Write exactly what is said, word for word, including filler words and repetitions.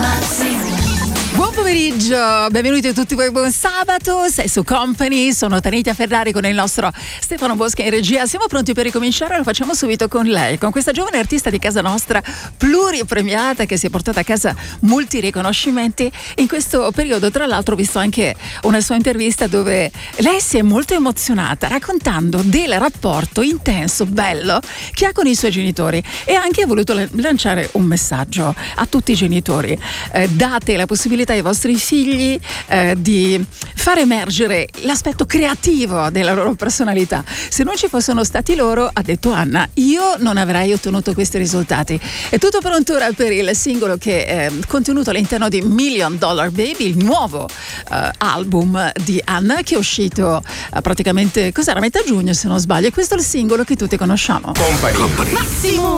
Buon pomeriggio, benvenuti a tutti voi, buon sabato, sei su Company, sono Tanita Ferrari con il nostro Stefano Bosca in regia, siamo pronti per ricominciare, lo facciamo subito con lei, con questa giovane artista di casa nostra, pluripremiata, che si è portata a casa molti riconoscimenti. In questo periodo, tra l'altro, ho visto anche una sua intervista dove lei si è molto emozionata raccontando del rapporto intenso, bello, che ha con i suoi genitori, e anche ha voluto lanciare un messaggio a tutti i genitori: eh, date la possibilità ai vostri figli eh, di far emergere l'aspetto creativo della loro personalità. Se non ci fossero stati loro, ha detto Anna, io non avrei ottenuto questi risultati. È tutto pronto ora per il singolo che è contenuto all'interno di Million Dollar Baby, il nuovo eh, album di Anna, che è uscito eh, praticamente, cos'era, metà giugno se non sbaglio, e questo è il singolo che tutti conosciamo. Company. Company. Massimo!